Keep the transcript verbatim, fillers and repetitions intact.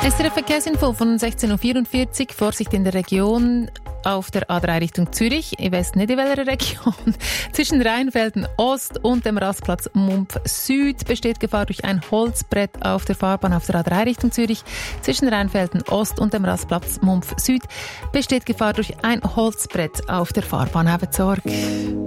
S R F-Verkehrsinfo von sechzehn Uhr vierundvierzig. Vorsicht in der Region auf der A drei Richtung Zürich. Ich weiss nicht, in welcher Region. Zwischen Rheinfelden Ost und dem Rastplatz Mumpf Süd besteht Gefahr durch ein Holzbrett auf der Fahrbahn auf der A drei Richtung Zürich. Zwischen Rheinfelden Ost und dem Rastplatz Mumpf Süd besteht Gefahr durch ein Holzbrett auf der Fahrbahn. Habt Sorge.